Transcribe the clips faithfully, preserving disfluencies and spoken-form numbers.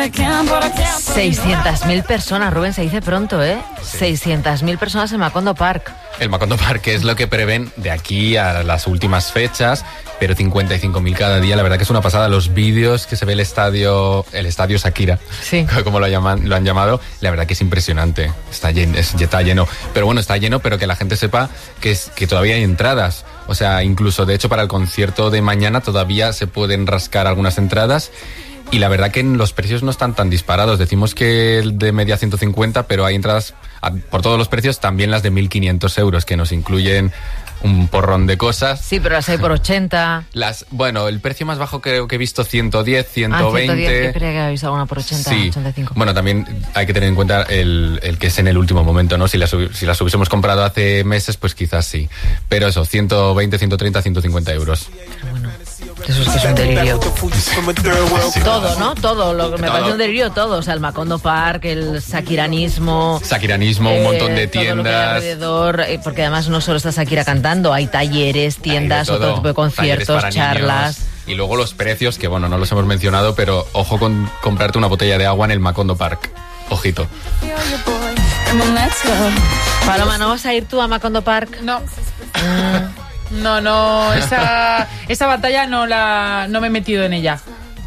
seiscientas mil personas, Rubén, se dice pronto, ¿eh? Sí. seiscientas mil personas en Macondo Park. El Macondo Park es lo que prevén de aquí a las últimas fechas, pero cincuenta y cinco mil cada día, la verdad que es una pasada. Los vídeos que se ve el estadio, el estadio Shakira, sí, como lo, llaman, lo han llamado, la verdad que es impresionante. Está lleno, es, está lleno, pero bueno, está lleno, pero que la gente sepa que, es, que todavía hay entradas. O sea, incluso, de hecho, para el concierto de mañana todavía se pueden rascar algunas entradas. Y la verdad que los precios no están tan disparados. Decimos que el de media ciento cincuenta, pero hay entradas a, por todos los precios, también las de mil quinientos euros, que nos incluyen un porrón de cosas. Sí, pero las hay por ochenta. Las, bueno, el precio más bajo creo que he visto ciento diez, ciento veinte. Ah, ciento diez, yo creía que había visto alguna por ochenta, sí. ochenta y cinco. Bueno, también hay que tener en cuenta el, el que es en el último momento, ¿no? Si las, si las hubiésemos comprado hace meses, pues quizás sí. Pero eso, ciento veinte, ciento treinta, ciento cincuenta euros. Pero bueno, eso es que es un delirio. Sí. Todo, ¿no? Todo. Lo que me todo. parece un delirio, todo. O sea, el Macondo Park, el shakiranismo. Shakiranismo, eh, un montón de tiendas. Todo lo que hay alrededor, eh, porque además no solo está Shakira cantando, hay talleres, tiendas, hay otro tipo de conciertos, charlas. Niños. Y luego los precios, que bueno, no los hemos mencionado, pero ojo con comprarte una botella de agua en el Macondo Park. Ojito. Paloma, ¿no vas a ir tú a Macondo Park? No. No, no, esa, esa batalla no la no me he metido en ella.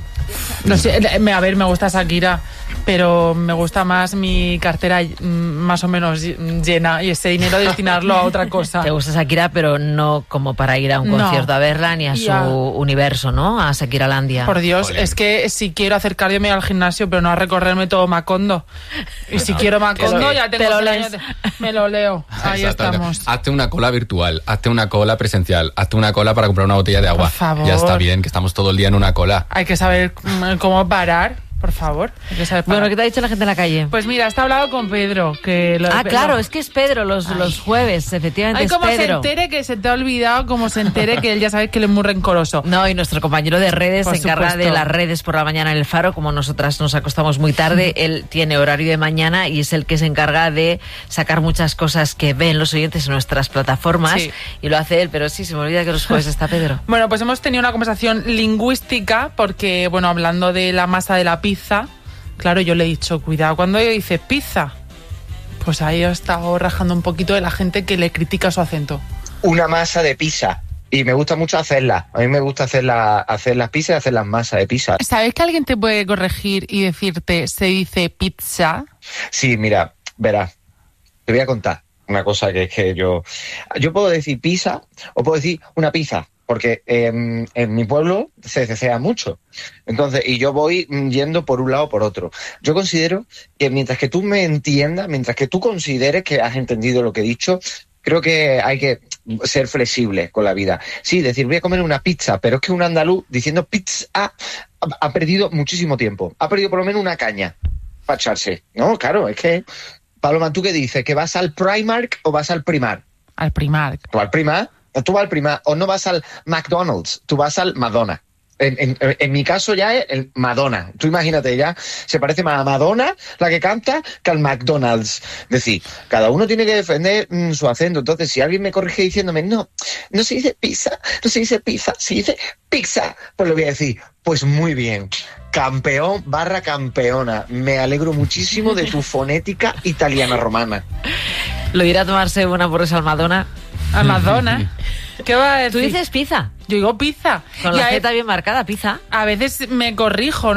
No sé, a ver, me gusta Shakira, pero me gusta más mi cartera más o menos llena y ese dinero destinarlo a otra cosa. Te gusta Shakira, pero no como para ir a un concierto no. a verla ni a su a... universo, ¿no? A Shakiralandia. Por Dios, Olé. Es que si quiero hacer cardio me voy al gimnasio, pero no a recorrerme todo Macondo. Y si quiero Macondo ya tengo... Te lo lees. Me lo leo. Ahí estamos. Hazte una cola virtual, hazte una cola presencial, hazte una cola para comprar una botella de agua. Por favor. Ya está bien, que estamos todo el día en una cola. Hay que saber cómo parar. Por favor. Bueno, ¿qué te ha dicho la gente en la calle? Pues mira, está hablado con Pedro. Que lo, ah, claro, lo... es que es Pedro los, los jueves, efectivamente. Ay, como es Pedro. se entere que se te ha olvidado, como se entere que él ya sabes que él es muy rencoroso. No, y nuestro compañero de redes por se encarga supuesto. de las redes por la mañana en El Faro. Como nosotras nos acostamos muy tarde, él tiene horario de mañana y es el que se encarga de sacar muchas cosas que ven los oyentes en nuestras plataformas. Sí. Y lo hace él, pero sí, se me olvida que los jueves está Pedro. Bueno, pues hemos tenido una conversación lingüística porque, bueno, hablando de la masa de la pizza... Claro, yo le he dicho, cuidado, cuando ella dice pizza, pues ahí he estado rajando un poquito de la gente que le critica su acento. Una masa de pizza. Y me gusta mucho hacerla. A mí me gusta hacer, la, hacer las pizzas y hacer las masas de pizza. ¿Sabes que alguien te puede corregir y decirte, se dice pizza? Sí, mira, verás, te voy a contar una cosa que es que yo... Yo puedo decir pizza o puedo decir una pizza. Porque eh, en mi pueblo se cecea mucho. Entonces, y yo voy yendo por un lado o por otro. Yo considero que mientras que tú me entiendas, mientras que tú consideres que has entendido lo que he dicho, creo que hay que ser flexible con la vida. Sí, decir, voy a comer una pizza, pero es que un andaluz diciendo pizza ha, ha perdido muchísimo tiempo. Ha perdido por lo menos una caña para echarse. No, claro, es que... Paloma, ¿tú qué dices? ¿Que vas al Primark o vas al Primar? Al Primark. ¿Tú al Primar? Tú vas al Primar, o no vas al McDonald's, tú vas al Madonna. En, en, en mi caso ya es el Madonna. Tú imagínate, ya se parece más a Madonna, la que canta, que al McDonald's. Es decir, cada uno tiene que defender mmm, su acento. Entonces, si alguien me corrige diciéndome, no, no se dice pizza, no se dice pizza, se dice pizza, pues le voy a decir, pues muy bien. Campeón barra campeona. Me alegro muchísimo de tu fonética italiana romana. ¿Lo irá a tomarse una hamburguesa al Madonna? A Madonna. ¿Qué va a decir? ¿Tú dices pizza? Yo digo pizza. Con la Z bien marcada, pizza. A veces me corrijo, ¿no?